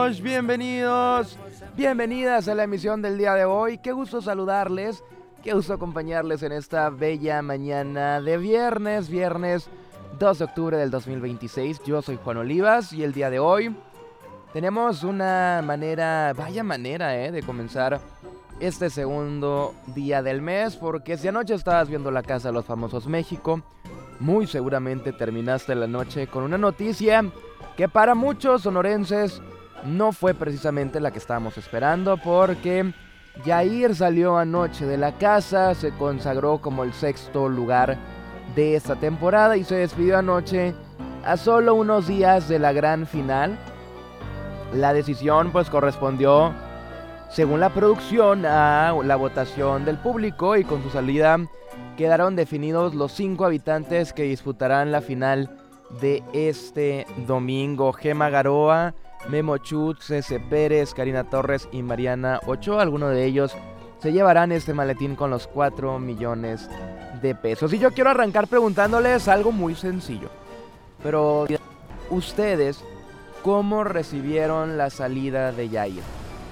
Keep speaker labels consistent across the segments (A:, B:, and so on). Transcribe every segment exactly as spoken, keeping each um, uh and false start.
A: Rush, bienvenidos, bienvenidas a la emisión del día de hoy. Qué gusto saludarles, qué gusto acompañarles en esta bella mañana de viernes, viernes dos de octubre del dos mil veintiséis. Yo soy Juan Olivas y el día de hoy tenemos una manera, vaya manera, eh, de comenzar este segundo día del mes, porque si anoche estabas viendo La Casa de los Famosos México, muy seguramente terminaste la noche con una noticia que para muchos sonorenses no fue precisamente la que estábamos esperando, porque Yair salió anoche de la casa, se consagró como el sexto lugar de esta temporada y se despidió anoche a solo unos días de la gran final. La decisión pues correspondió, según la producción, a la votación del público, y con su salida quedaron definidos los cinco habitantes que disputarán la final de este domingo. Gema Garoa, Memo Chut, Cece Pérez, Karina Torres y Mariana Ochoa. Algunos de ellos se llevarán este maletín con los cuatro millones de pesos. Y yo quiero arrancar preguntándoles algo muy sencillo. Pero ustedes, ¿cómo recibieron la salida de Yair?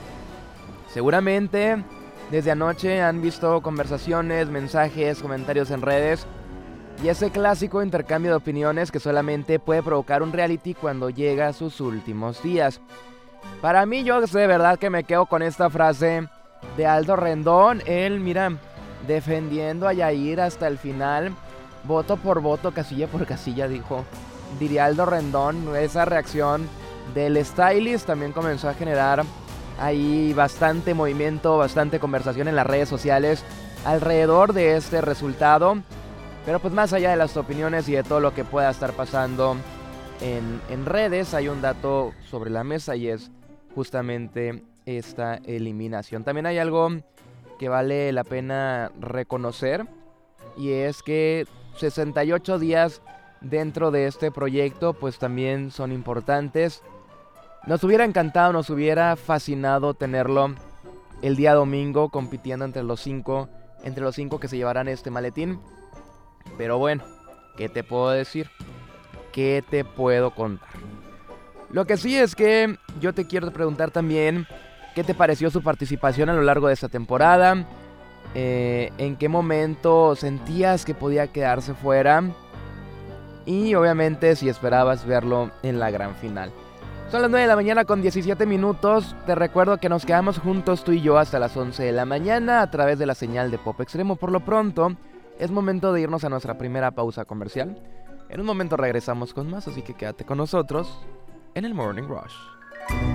A: Seguramente desde anoche han visto conversaciones, mensajes, comentarios en redes y ese clásico intercambio de opiniones que solamente puede provocar un reality cuando llega a sus últimos días. Para mí, yo de verdad que me quedo con esta frase de Aldo Rendón. Él, mira, defendiendo a Yair hasta el final, voto por voto, casilla por casilla, dijo, diría Aldo Rendón. Esa reacción del stylist también comenzó a generar ahí bastante movimiento, bastante conversación en las redes sociales alrededor de este resultado. Pero pues más allá de las opiniones y de todo lo que pueda estar pasando en, en redes, hay un dato sobre la mesa y es justamente esta eliminación. También hay algo que vale la pena reconocer, y es que sesenta y ocho días dentro de este proyecto pues también son importantes. Nos hubiera encantado, nos hubiera fascinado tenerlo el día domingo compitiendo entre los cinco, entre los cinco que se llevarán este maletín. Pero bueno, ¿qué te puedo decir? ¿Qué te puedo contar? Lo que sí es que yo te quiero preguntar también ¿qué te pareció su participación a lo largo de esta temporada? Eh, ¿En qué momento sentías que podía quedarse fuera? Y obviamente si esperabas verlo en la gran final. Son las nueve de la mañana con diecisiete minutos. Te recuerdo que nos quedamos juntos tú y yo hasta las once de la mañana a través de la señal de Pop Extremo. Por lo pronto, es momento de irnos a nuestra primera pausa comercial. En un momento regresamos con más, así que quédate con nosotros en el Morning Rush.